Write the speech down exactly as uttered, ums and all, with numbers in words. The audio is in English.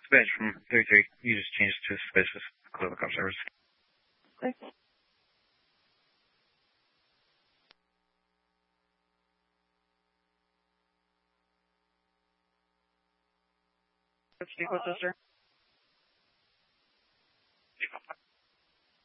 Spanish from thirty-three. You just changed to suspicious. Clear the cop service. Okay. Speak with sister.